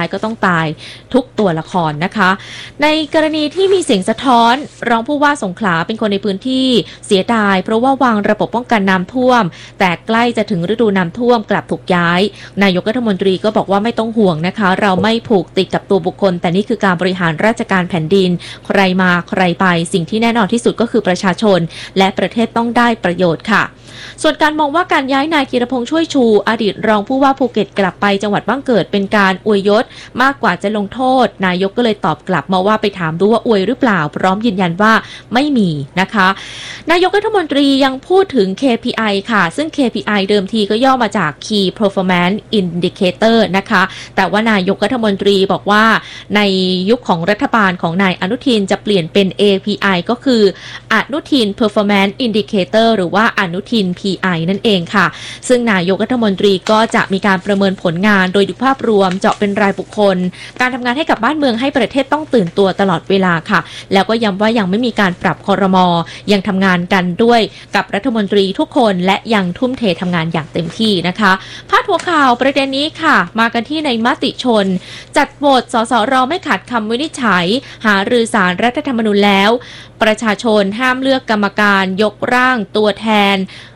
ก็ต้องตายทุกตัวละครนะคะในกรณีที่มีเสียงสะท้อนรองผู้ว่าสงขลาเป็นคนในพื้นที่เสียดายเพราะว่าวางระบบป้องกันน้ำท่วมแต่ใกล้จะถึงฤดูน้ำท่วมกลับถูกย้ายนายกรัฐมนตรีก็บอกว่าไม่ต้องห่วงนะคะเราไม่ผูกติดกับตัวบุคคลแต่นี่คือการบริหารราชการแผ่นดินใครมาใครไปสิ่งที่แน่นอนที่สุดก็คือประชาชนและประเทศต้องได้ประโยชน์ค่ะส่วนการมองว่าการย้ายนายธีรพงษ์ช่วยชูอดีตรองผู้ว่าภูเก็ตกลับไปจังหวัดบ้านเกิดเป็นการอวยยศมากกว่าจะลงโทษนายกก็เลยตอบกลับมาว่าไปถามดูว่าอวยหรือเปล่าพร้อมยืนยันว่าไม่มีนะคะนายกรัฐมนตรียังพูดถึง KPI ค่ะซึ่ง KPI เดิมทีก็ย่อมาจาก Key Performance Indicator นะคะแต่ว่านายกรัฐมนตรีบอกว่าในยุคของรัฐบาลของนายอนุทินจะเปลี่ยนเป็น API ก็คืออนุทิน Performance Indicator หรือว่าอนุทิน PI นั่นเองค่ะซึ่งนายกรัฐมนตรีก็จะมีการประเมินผลงานโดยดูภาพรวมเจาะเป็นรายบุคคลการทำงานให้กับบ้านเมืองให้ประเทศต้องตื่นตัวตลอดเวลาค่ะแล้วก็ย้ำว่ายังไม่มีการปรับครม.ยังทำงานกันด้วยกับรัฐมนตรีทุกคนและยังทุ่มเททำงานอย่างเต็มที่นะคะพาดหัวข่าวประเด็นนี้ค่ะมากันที่ในมติชนจัดโหวตสสร.ไม่ขัดคำวินิจฉัยหารือศาลรัฐธรรมนูญแล้วประชาชนห้ามเลือกกรรมการยกร่างตัวแทน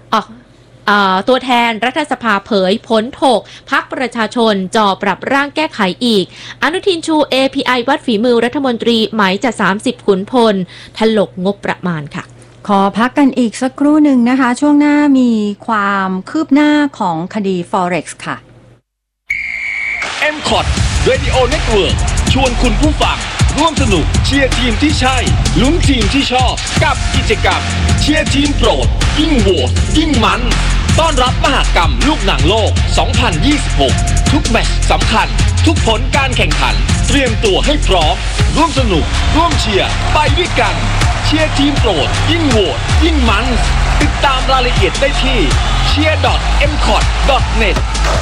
รัฐสภาเผยผลถกพรรคประชาชนจ่อปรับร่างแก้ไขอีกอนุทินชู API วัดฝีมือรัฐมนตรีหมายจะ30ขุนพลถลกงบประมาณค่ะขอพักกันอีกสักครู่หนึ่งนะคะช่วงหน้ามีความคืบหน้าของคดี Forex ค่ะ MCOT Radio Network ชวนคุณผู้ฟังร่วมสนุกเชียร์ทีมที่ใช่ลุ้นทีมที่ชอบกับกิจกรรมเชียร์ทีมโปรดยิ่งโหวตยิ่งมันต้อนรับมหกรรมลูกหนังโลก 2026 ทุกแมตช์สำคัญทุกผลการแข่งขันเตรียมตัวให้พร้อมร่วมสนุกร่วมเชียร์ไปด้วยกันเชียร์ทีมโปรดยิ่งโหวตยิ่งมันติดตามรายละเอียดได้ที่ cheer.mcot.net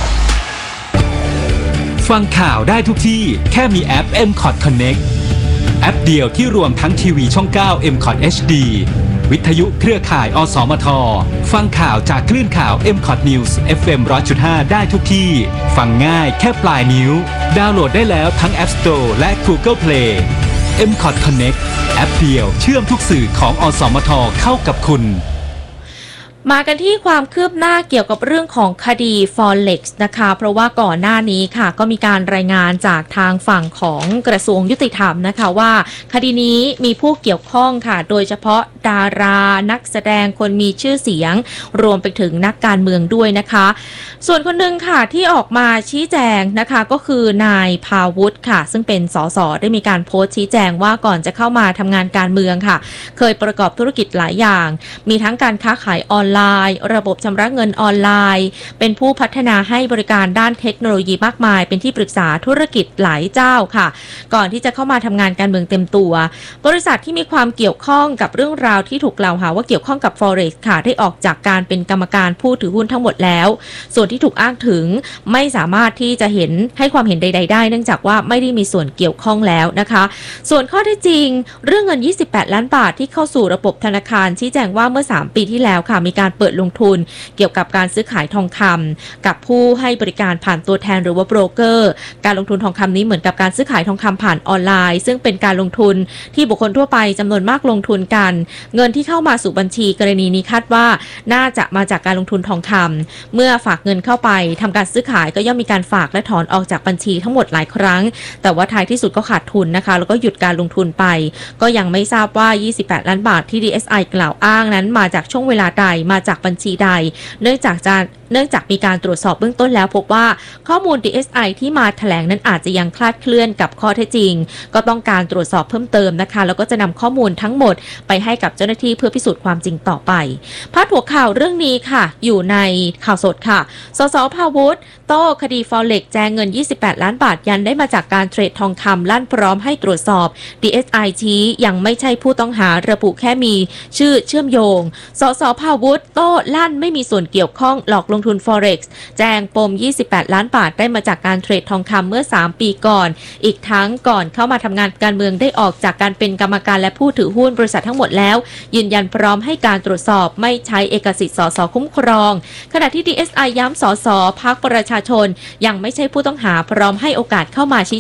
ฟังข่าวได้ทุกที่แค่มีแอป MCOT Connect แอปเดียวที่รวมทั้งทีวีช่อง 9 MCOT HD วิทยุเครือข่ายอสมทฟังข่าวจากคลื่นข่าว MCOT News FM 100.5 ได้ทุกที่ฟังง่ายแค่ปลายนิ้วดาวน์โหลดได้แล้วทั้ง App Store และ Google Play MCOT Connect แอปเดียวเชื่อมทุกสื่อของอสมทเข้ากับคุณมากันที่ความคืบหน้าเกี่ยวกับเรื่องของคดี Forex นะคะเพราะว่าก่อนหน้านี้ค่ะก็มีการรายงานจากทางฝั่งของกระทรวงยุติธรรมนะคะว่าคดีนี้มีผู้เกี่ยวข้องค่ะโดยเฉพาะดารานักแสดงคนมีชื่อเสียงรวมไปถึงนักการเมืองด้วยนะคะส่วนคนหนึ่งค่ะที่ออกมาชี้แจงนะคะก็คือนายภาวุฒิค่ะซึ่งเป็นสสได้มีการโพสต์ชี้แจงว่าก่อนจะเข้ามาทำงานการเมืองค่ะเคยประกอบธุรกิจหลายอย่างมีทั้งการค้าขายออนไลน์ระบบชำระเงินออนไลน์เป็นผู้พัฒนาให้บริการด้านเทคโนโลยีมากมายเป็นที่ปรึกษาธุรกิจหลายเจ้าค่ะก่อนที่จะเข้ามาทำงานการเมืองเต็มตัวบริษัทที่มีความเกี่ยวข้องกับเรื่องราวที่ถูกกล่าวหาว่าเกี่ยวข้องกับ Forex ค่ะได้ออกจากการเป็นกรรมการผู้ถือหุ้นทั้งหมดแล้วส่วนที่ถูกอ้างถึงไม่สามารถที่จะให้ความเห็นใดๆได้เนื่องจากว่าไม่ได้มีส่วนเกี่ยวข้องแล้วนะคะส่วนข้อเท็จจริงเรื่องเงิน28ล้านบาทที่เข้าสู่ระบบธนาคารชี้แจงว่าเมื่อ3ปีที่แล้วค่ะมีการเปิดลงทุนเกี่ยวกับการซื้อขายทองคำกับผู้ให้บริการผ่านตัวแทนหรือว่าโบรกเกอร์การลงทุนทองคำนี้เหมือนกับการซื้อขายทองคำผ่านออนไลน์ซึ่งเป็นการลงทุนที่บุคคลทั่วไปจำนวนมากลงทุนกันเงินที่เข้ามาสู่บัญชีกรณีนี้คาดว่าน่าจะมาจากการลงทุนทองคำเมื่อฝากเงินเข้าไปทำการซื้อขายก็ย่อมมีการฝากและถอนออกจากบัญชีทั้งหมดหลายครั้งแต่ว่าท้ายที่สุดก็ขาดทุนนะคะแล้วก็หยุดการลงทุนไปก็ยังไม่ทราบว่า28ล้านบาทที่ DSI กล่าวอ้างนั้นมาจากช่วงเวลาใดมาจากบัญชีใดเนื่องจากมีการตรวจสอบเบื้องต้นแล้วพบว่าข้อมูล DSI ที่มาแถลงนั้นอาจจะยังคลาดเคลื่อนกับข้อเท็จจริงก็ต้องการตรวจสอบเพิ่มเติมนะคะแล้วก็จะนำข้อมูลทั้งหมดไปให้กับเจ้าหน้าที่เพื่อพิสูจน์ความจริงต่อไปพาดหัวข่าวเรื่องนี้ค่ะอยู่ในข่าวสดค่ะสสภาวุฒิโต้คดี Forex แจงเงิน28ล้านบาทยันได้มาจากการเทรดทองคำลั่นพร้อมให้ตรวจสอบ DSI ชี้ยังไม่ใช่ผู้ต้องหาระบุแค่มีชื่อเชื่อมโยงสสภาวุฒิโต้ลั่นไม่มีส่วนเกี่ยวข้องหลอกลงทุน Forex แจงปม28ล้านบาทได้มาจากการเทรดทองคำเมื่อ3ปีก่อนอีกทั้งก่อนเข้ามาทำงานการเมืองได้ออกจากการเป็นกรรมการและผู้ถือหุ้นบริษัททั้งหมดแล้วยืนยันพร้อมให้การตรวจสอบไม่ใช้เอกสิทธิ์สสคุ้มครองขณะที่ DSI ย้ำสสพรรคประชาชนยังไม่ใช่ผู้ต้องหาพร้อมให้โอกาสเข้ามาชี้